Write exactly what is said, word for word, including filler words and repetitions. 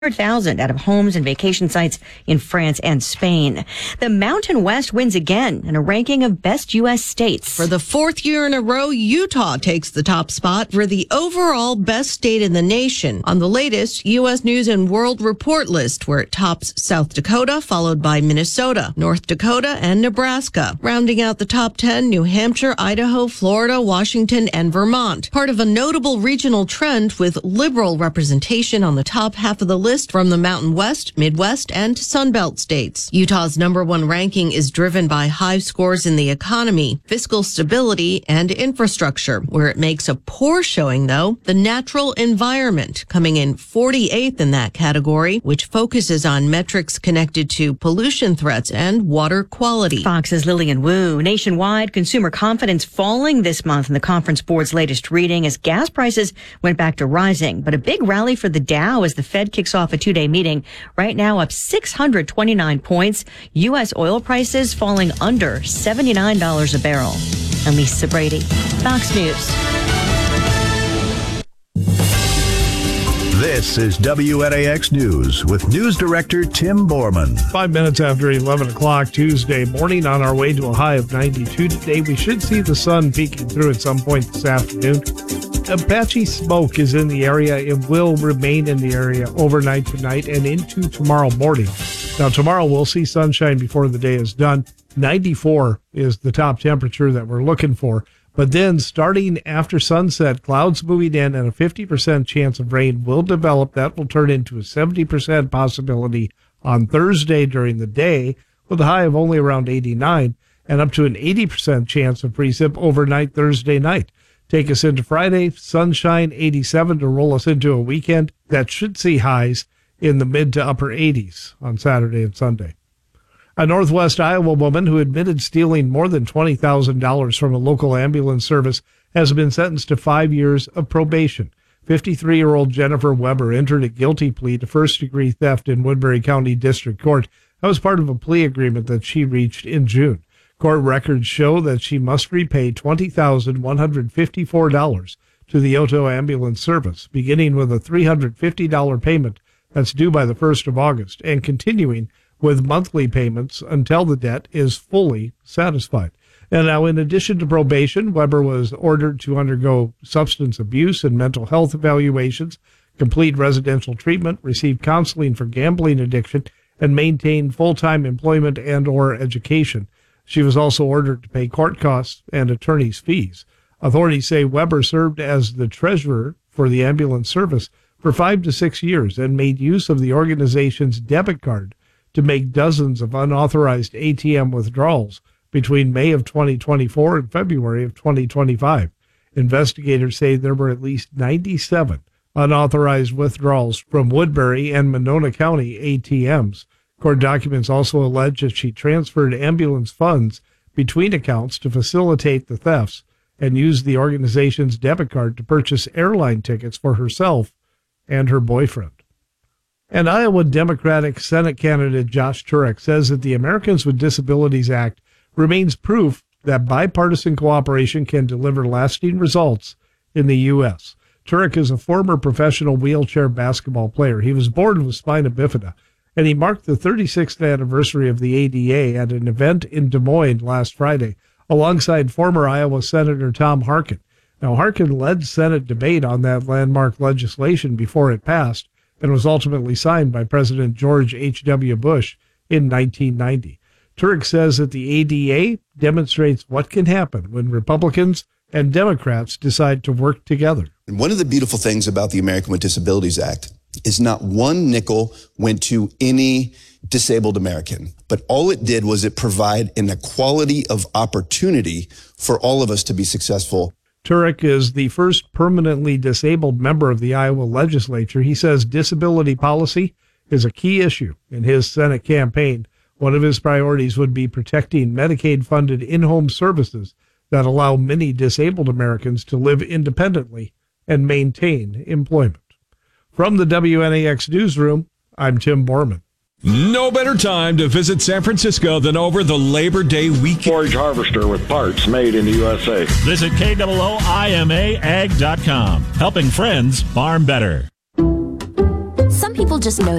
one hundred thousand out of homes and vacation sites in France and Spain. The Mountain West wins again in a ranking of best U S states. For the fourth year in a row, Utah takes the top spot for the overall best state in the nation on the latest U S News and World Report list, where it tops South Dakota, followed by Minnesota, North Dakota, and Nebraska. Rounding out the top ten, New Hampshire, Idaho, Florida, Washington, and Vermont. Part of a notable regional trend with liberal representation on the top half of the list from the Mountain West, Midwest, and Sunbelt states. Utah's number one ranking is driven by high scores in the economy, fiscal stability, and infrastructure. Where it makes a poor showing, though, the natural environment, coming in forty-eighth in that category, which focuses on metrics connected to pollution threats and water quality. Fox's Lillian Wu. Nationwide, consumer confidence falling this month in the Conference Board's latest reading as gas prices went back to rising. But a big rally for the Dow as the Fed kicks off a two-day meeting. Right now up six hundred twenty-nine points. U S oil prices falling under seventy-nine dollars a barrel. I'm Lisa Brady, Fox News. This is W N A X News with News Director Tim Borman. Five minutes after eleven o'clock Tuesday morning, on our way to a high of ninety-two today. We should see the sun peeking through at some point this afternoon. A patchy smoke is in the area. It will remain in the area overnight tonight and into tomorrow morning. Now, tomorrow we'll see sunshine before the day is done. ninety-four is the top temperature that we're looking for. But then, starting after sunset, clouds moving in and a fifty percent chance of rain will develop. That will turn into a seventy percent possibility on Thursday during the day, with a high of only around eighty-nine, and up to an eighty percent chance of precip overnight Thursday night. Take us into Friday, sunshine, eighty-seven to roll us into a weekend that should see highs in the mid to upper eighties on Saturday and Sunday. A Northwest Iowa woman who admitted stealing more than twenty thousand dollars from a local ambulance service has been sentenced to five years of probation. fifty-three-year-old Jennifer Weber entered a guilty plea to first-degree theft in Woodbury County District Court. That was part of a plea agreement that she reached in June. Court records show that she must repay twenty thousand one hundred fifty-four dollars to the Oto Ambulance Service, beginning with a three hundred fifty dollars payment that's due by the first of August and continuing with monthly payments until the debt is fully satisfied. And now, in addition to probation, Weber was ordered to undergo substance abuse and mental health evaluations, complete residential treatment, receive counseling for gambling addiction, and maintain full-time employment and or education. She was also ordered to pay court costs and attorney's fees. Authorities say Weber served as the treasurer for the ambulance service for five to six years and made use of the organization's debit card to make dozens of unauthorized A T M withdrawals between May of twenty twenty-four and February of twenty twenty-five. Investigators say there were at least ninety-seven unauthorized withdrawals from Woodbury and Monona County A T Ms. Court documents also allege that she transferred ambulance funds between accounts to facilitate the thefts and used the organization's debit card to purchase airline tickets for herself and her boyfriend. And Iowa Democratic Senate candidate Josh Turek says that the Americans with Disabilities Act remains proof that bipartisan cooperation can deliver lasting results in the U S. Turek is a former professional wheelchair basketball player. He was born with spina bifida, and he marked the thirty-sixth anniversary of the A D A at an event in Des Moines last Friday, alongside former Iowa Senator Tom Harkin. Now, Harkin led Senate debate on that landmark legislation before it passed, and was ultimately signed by President George H W. Bush in nineteen ninety. Turek says that the A D A demonstrates what can happen when Republicans and Democrats decide to work together. And one of the beautiful things about the American with Disabilities Act is not one nickel went to any disabled American, but all it did was it provide an equality of opportunity for all of us to be successful. Turek is the first permanently disabled member of the Iowa legislature. He says disability policy is a key issue in his Senate campaign. One of his priorities would be protecting Medicaid-funded in-home services that allow many disabled Americans to live independently and maintain employment. From the W N A X newsroom, I'm Tim Borman. No better time to visit San Francisco than over the Labor Day weekend. Forage harvester with parts made in the U S A. Visit K O O I M A ag dot com. Helping friends farm better. Some people just know